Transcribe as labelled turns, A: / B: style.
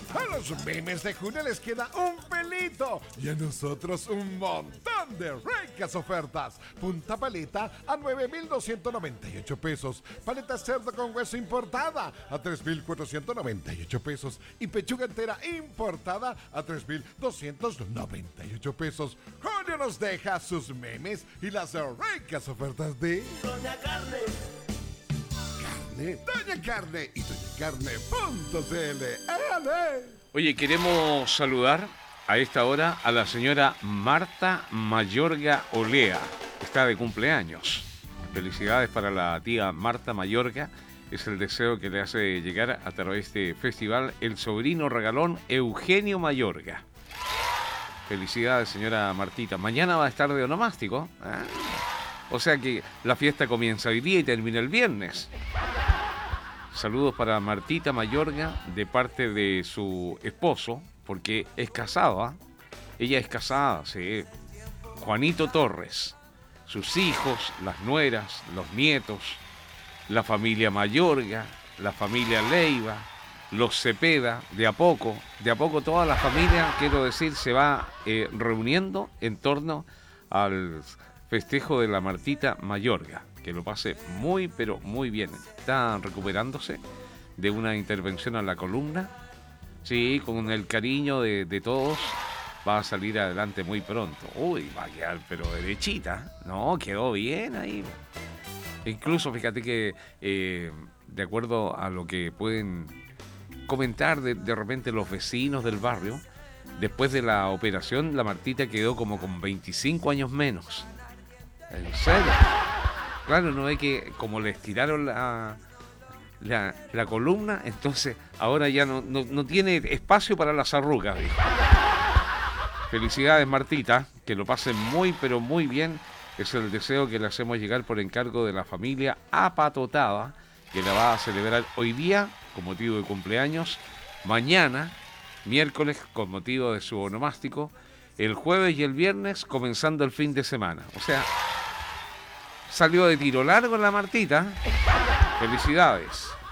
A: A los memes de junio les queda un pelito y a nosotros un montón de ricas ofertas. Punta paleta a 9,298 pesos. Paleta cerdo con hueso importada a 3,498 pesos. Y pechuga entera importada a 3,298 pesos. Julio nos deja sus memes y las ricas ofertas de
B: Doña Carne.
A: Doña Carne y doñacarne.cl. ¡Ale!
C: Oye, queremos saludar a esta hora a la señora Marta Mayorga Olea. Está de cumpleaños. Felicidades para la tía Marta Mayorga. Es el deseo que le hace llegar a través de este festival el sobrino regalón Eugenio Mayorga. Felicidades, señora Martita. Mañana va a estar de onomástico. O sea que la fiesta comienza hoy día y termina el viernes. Saludos para Martita Mayorga de parte de su esposo, porque es casada. Ella es casada, sí. Juanito Torres. Sus hijos, las nueras, los nietos, la familia Mayorga, la familia Leiva, los Cepeda, de a poco toda la familia, quiero decir, se va reuniendo en torno al festejo de la Martita Mayorga. Que lo pase muy, pero muy bien. Está recuperándose de una intervención a la columna. Sí, con el cariño de todos, va a salir adelante muy pronto. Uy, va a quedar pero derechita. No, quedó bien ahí. Incluso, fíjate que de acuerdo a lo que pueden comentar de repente los vecinos del barrio, después de la operación, la Martita quedó como con 25 años menos. ¿En serio? Claro, no es que como le estiraron la columna, entonces ahora ya no tiene espacio para las arrugas, dijo. Felicidades, Martita, que lo pasen muy, pero muy bien. Es el deseo que le hacemos llegar por encargo de la familia Apatotada, que la va a celebrar hoy día con motivo de cumpleaños, mañana, miércoles, con motivo de su onomástico, el jueves y el viernes, comenzando el fin de semana. O sea, salió de tiro largo la Martita. Felicidades.